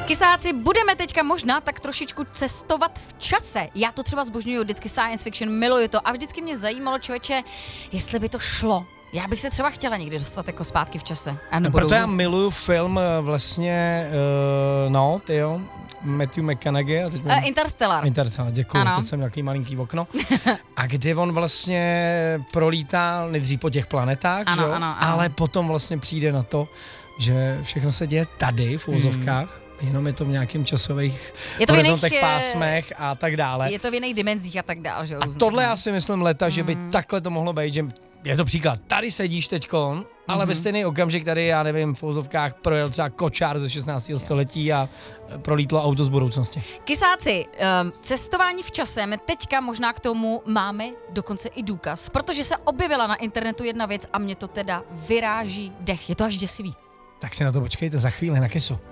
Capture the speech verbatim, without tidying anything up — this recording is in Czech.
Kysáci, budeme teďka možná tak trošičku cestovat v čase. Já to třeba zbožňuju, vždycky science fiction, miluju to a vždycky mě zajímalo, člověče, jestli by to šlo. Já bych se třeba chtěla někdy dostat jako zpátky v čase. No, proto já miluju film vlastně, uh, no, ty jo, Matthew McConaughey. A teď uh, Interstellar. Interstellar, děkuju, teď jsem nějaký malinký okno. A kde on vlastně prolítá nejdřív po těch planetách, ano, jo? Ano, ano. Ale potom vlastně přijde na to, že všechno se děje tady v úvozovkách. Hmm. Jenom je to v nějakým časových horizontech, pásmech a tak dále. Je to v jiných dimenzích a tak dále. Že a tohle já si myslím leta, že by hmm. takhle to mohlo být, že je to příklad. Tady sedíš teďkon, ale mm-hmm. ve stejný okamžik tady, já nevím, v fouzovkách projel třeba kočár ze šestnáctého století a prolítlo auto z budoucnosti. Kysáci, um, cestování v časem, teďka možná k tomu máme dokonce i důkaz, protože se objevila na internetu jedna věc a mě to teda vyráží dech. Je to až děsivý. Tak si na to počkejte za chvíli na Kisu.